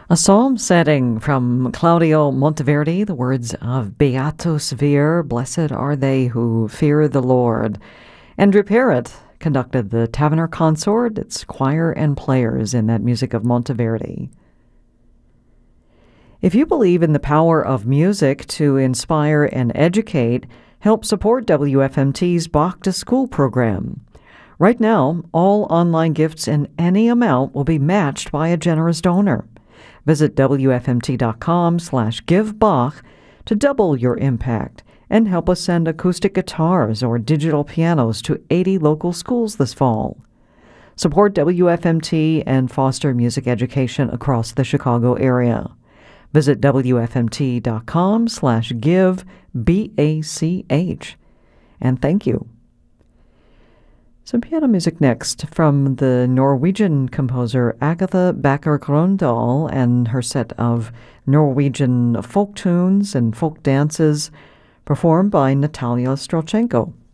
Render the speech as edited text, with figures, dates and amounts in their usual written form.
A psalm setting from Claudio Monteverdi, the words of Beatus vir, blessed are they who fear the Lord. Andrew Parrott conducted the Taverner Consort, its choir and players in that music of Monteverdi. If you believe in the power of music to inspire and educate, help support WFMT's Bach to School program. Right now, all online gifts in any amount will be matched by a generous donor. Visit WFMT.com/givebach to double your impact and help us send acoustic guitars or digital pianos to 80 local schools this fall. Support WFMT and foster music education across the Chicago area. Visit WFMT.com/give, and thank you. Some piano music next from the Norwegian composer Agatha Backer Grøndahl and her set of Norwegian folk tunes and folk dances performed by Natalia Strelchenko.